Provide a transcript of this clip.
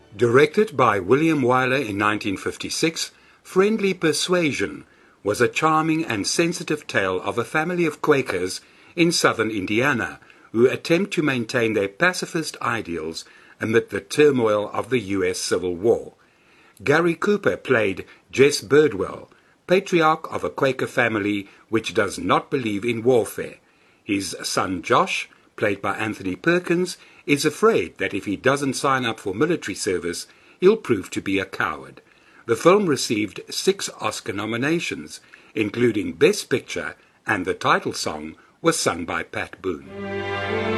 Directed by William Wyler in 1956, Friendly Persuasion was a charming and sensitive tale of a family of Quakers in southern Indiana who attempt to maintain their pacifist ideals amid the turmoil of the U.S. Civil War. Gary Cooper played Jess Birdwell, patriarch of a Quaker family which does not believe in warfare. His son Josh, played by Anthony Perkins, is afraid that if he doesn't sign up for military service, he'll prove to be a coward. The film received 6 Oscar nominations, including Best Picture, and the title song was sung by Pat Boone.